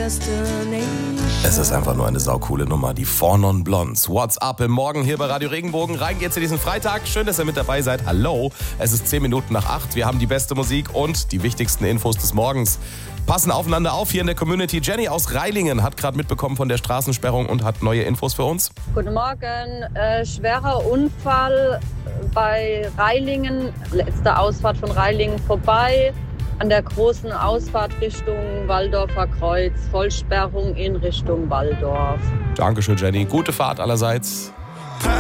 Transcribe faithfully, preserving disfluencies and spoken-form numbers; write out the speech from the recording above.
Es ist einfach nur eine saukoole Nummer, die Four Non Blondes. What's up im Morgen hier bei Radio Regenbogen. Rein geht's in diesen Freitag. Schön, dass ihr mit dabei seid. Hallo, es ist zehn Minuten nach acht. Wir haben die beste Musik und die wichtigsten Infos des Morgens. Passen aufeinander auf hier in der Community. Jenny aus Reilingen hat gerade mitbekommen von der Straßensperrung und hat neue Infos für uns. Guten Morgen. Äh, schwerer Unfall bei Reilingen. Letzte Ausfahrt von Reilingen vorbei. An der großen Ausfahrt Richtung Walldorfer Kreuz. Vollsperrung in Richtung Walldorf. Dankeschön, Jenny. Gute Fahrt allerseits.